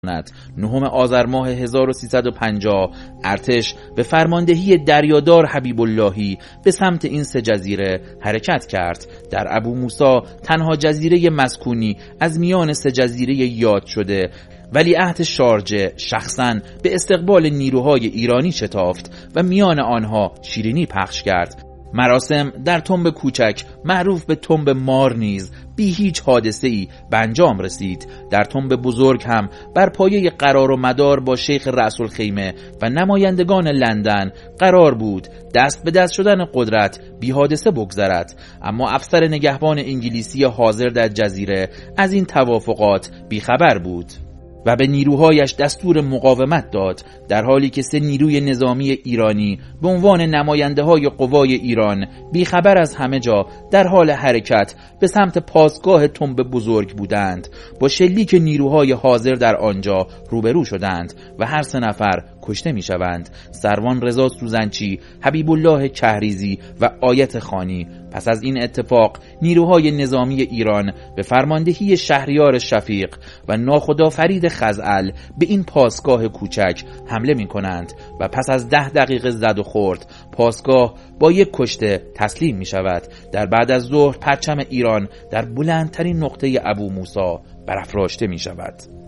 9 آذر ماه 1350 ارتش به فرماندهی دریادار حبیب اللهی به سمت این 3 جزیره حرکت کرد. در ابو موسی تنها جزیره مسکونی از میان 3 جزیره یاد شده ولیعهد شارجه شخصاً به استقبال نیروهای ایرانی شتافت و میان آنها شیرینی پخش کرد. مراسم در تنب کوچک معروف به تنب مار نیز بی هیچ حادثه‌ای به انجام رسید. در تنب بزرگ هم بر پایه قرار و مدار با شیخ رأس الخیمه و نمایندگان لندن قرار بود دست به دست شدن قدرت بی حادثه بگذرد، اما افسر نگهبان انگلیسی حاضر در جزیره از این توافقات بیخبر بود و به نیروهایش دستور مقاومت داد، در حالی که 3 نیروی نظامی ایرانی به عنوان نماینده های قوای ایران بیخبر از همه جا در حال حرکت به سمت پاسگاه تنب بزرگ بودند. با شلیک نیروهای حاضر در آنجا روبرو شدند و هر 3 نفر کشته می شوند. سروان رضا سوزنچی، حبیب الله کهریزی و آیت خانی. پس از این اتفاق نیروهای نظامی ایران به فرماندهی شهریار شفیق و ناخدا فرید خزعل به این پاسگاه کوچک حمله می کنند و پس از 10 دقیقه زد و خورد پاسگاه با 1 کشته تسلیم می شود. در بعد از ظهر پرچم ایران در بلندترین نقطه ابو موسی برافراشته می شود.